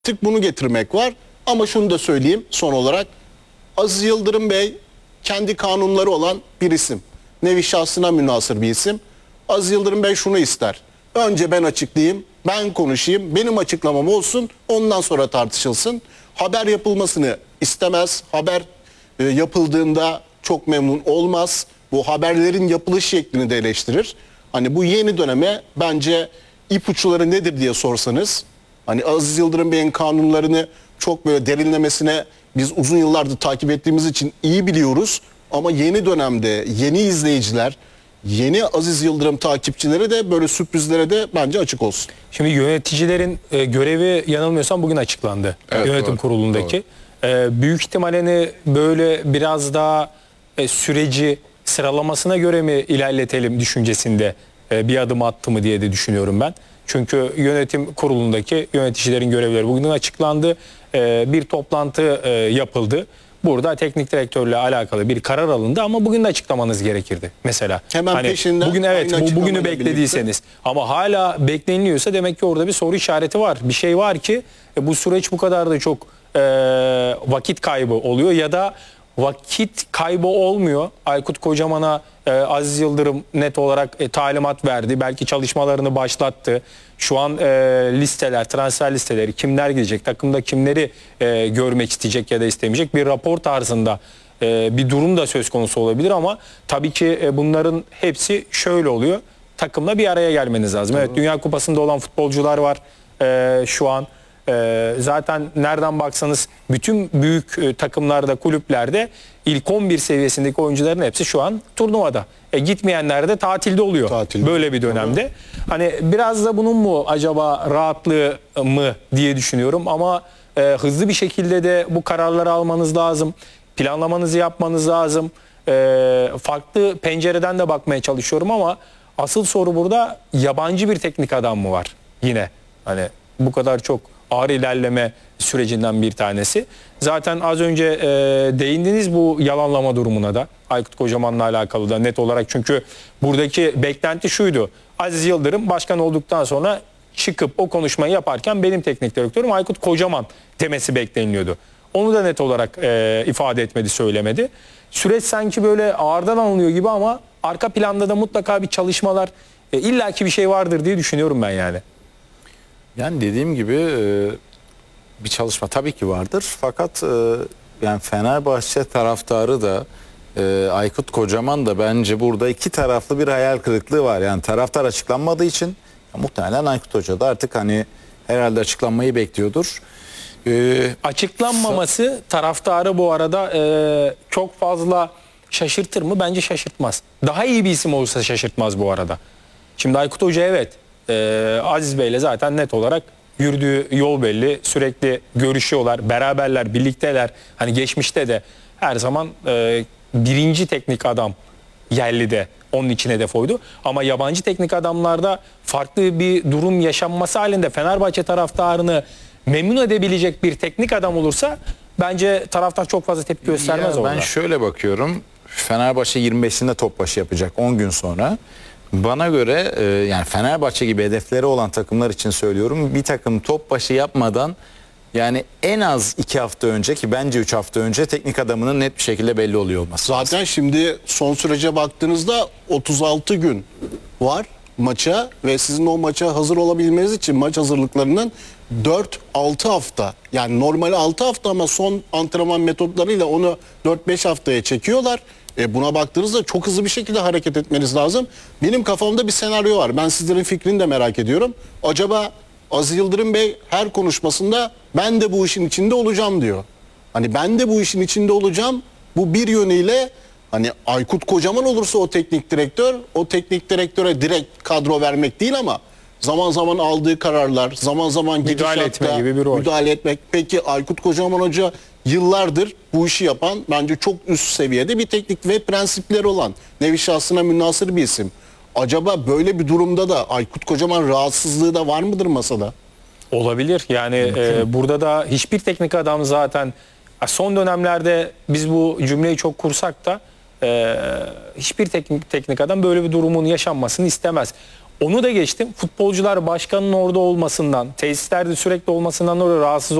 Tık bunu getirmek var. Ama şunu da söyleyeyim son olarak. Aziz Yıldırım Bey kendi kanunları olan bir isim. Nevi şahsına münhasır bir isim. Aziz Yıldırım Bey şunu ister. Önce ben açıklayayım, ben konuşayım, benim açıklamam olsun, ondan sonra tartışılsın. Haber yapılmasını istemez. Haber yapıldığında çok memnun olmaz. Bu haberlerin yapılış şeklini de eleştirir. Hani bu yeni döneme bence ipuçları nedir diye sorsanız, hani Aziz Yıldırım Bey'in kanunlarını çok böyle derinlemesine biz uzun yıllardır takip ettiğimiz için iyi biliyoruz. Ama yeni dönemde yeni izleyiciler, yeni Aziz Yıldırım takipçileri de böyle sürprizlere de bence açık olsun. Şimdi yöneticilerin görevi yanılmıyorsam bugün açıklandı. Evet, Yönetim doğru, kurulundaki. Büyük ihtimalle böyle biraz daha süreci sıralamasına göre mi ilerletelim düşüncesinde bir adım attı mı diye de düşünüyorum ben. Çünkü yönetim kurulundaki yöneticilerin görevleri bugün açıklandı. Bir toplantı yapıldı. Burada teknik direktörle alakalı bir karar alındı ama bugün de açıklamanız gerekirdi mesela. Hemen peşinden bugün evet aynı bugünü açıklamayla beklediyseniz ama hala bekleniliyorsa demek ki orada bir soru işareti var. Bir şey var ki bu süreç bu kadar da çok vakit kaybı oluyor ya da vakit kaybı olmuyor. Aykut Kocaman'a Aziz Yıldırım net olarak talimat verdi. Belki çalışmalarını başlattı. Şu an listeler, transfer listeleri, kimler gidecek, takımda kimleri görmek isteyecek ya da istemeyecek bir rapor tarzında bir durum da söz konusu olabilir ama tabii ki bunların hepsi şöyle oluyor. Takımla bir araya gelmeniz lazım. Evet, Dünya Kupası'nda olan futbolcular var şu an. Zaten nereden baksanız bütün büyük takımlarda, kulüplerde ilk 11 seviyesindeki oyuncuların hepsi şu an turnuvada. Gitmeyenler de tatilde oluyor. Böyle bir dönemde. Hani biraz da bunun mu acaba rahatlığı mı diye düşünüyorum ama hızlı bir şekilde de bu kararları almanız lazım. Planlamanızı yapmanız lazım. Farklı pencereden de bakmaya çalışıyorum ama asıl soru burada yabancı bir teknik adam mı var yine? Hani bu kadar çok ağır ilerleme sürecinden bir tanesi. Zaten az önce değindiniz bu yalanlama durumuna da. Aykut Kocaman'la alakalı da net olarak çünkü buradaki beklenti şuydu. Aziz Yıldırım başkan olduktan sonra çıkıp o konuşmayı yaparken benim teknik direktörüm Aykut Kocaman demesi bekleniliyordu. Onu da net olarak ifade etmedi, söylemedi. Süreç sanki böyle ağırdan alınıyor gibi ama arka planda da mutlaka bir çalışmalar, illaki bir şey vardır diye düşünüyorum ben yani. Yani dediğim gibi bir çalışma tabii ki vardır. Fakat yani Fenerbahçe taraftarı da Aykut Kocaman da bence burada iki taraflı bir hayal kırıklığı var. Yani taraftar açıklanmadığı için muhtemelen Aykut Hoca da artık hani herhalde açıklanmayı bekliyordur. Açıklanmaması taraftarı bu arada çok fazla şaşırtır mı? Bence şaşırtmaz. Daha iyi bir isim olursa şaşırtmaz bu arada. Şimdi Aykut Hoca evet Aziz Bey'le zaten net olarak yürüdüğü yol belli. Sürekli görüşüyorlar, beraberler, birlikteler. Hani geçmişte de her zaman birinci teknik adam yerli de onun için hedef oydu. Ama yabancı teknik adamlarda farklı bir durum yaşanması halinde Fenerbahçe taraftarını memnun edebilecek bir teknik adam olursa bence taraftar çok fazla tepki göstermez orada. Ben şöyle bakıyorum. Fenerbahçe 25'inde top başı yapacak 10 gün sonra. Bana göre yani Fenerbahçe gibi hedefleri olan takımlar için söylüyorum. Bir takım top başı yapmadan yani en az 2 hafta önce ki bence 3 hafta önce teknik adamının net bir şekilde belli oluyor olması. Zaten şimdi son sürece baktığınızda 36 gün var maça ve sizin o maça hazır olabilmeniz için maç hazırlıklarının 4-6 hafta, yani normali 6 hafta ama son antrenman metotlarıyla onu 4-5 haftaya çekiyorlar. Buna baktığınızda çok hızlı bir şekilde hareket etmeniz lazım. Benim kafamda bir senaryo var. Ben sizlerin fikrini de merak ediyorum. Acaba Aziz Yıldırım Bey her konuşmasında ben de bu işin içinde olacağım diyor. Hani ben de bu işin içinde olacağım. Bu bir yönüyle hani Aykut Kocaman olursa o teknik direktör, o teknik direktöre direkt kadro vermek değil ama zaman zaman aldığı kararlar, zaman zaman müdahale etme gibi bir rol. Müdahale etmek. Peki Aykut Kocaman Hoca yıllardır bu işi yapan, bence çok üst seviyede bir teknik ve prensipleri olan, nevi şahsına münhasır bir isim. Acaba böyle bir durumda da Aykut Kocaman rahatsızlığı da var mıdır masada? Olabilir. Yani burada da hiçbir teknik adam zaten son dönemlerde biz bu cümleyi çok kursak da hiçbir teknik adam böyle bir durumun yaşanmasını istemez. Onu da geçtim. Futbolcular başkanın orada olmasından, tesislerde sürekli olmasından dolayı rahatsız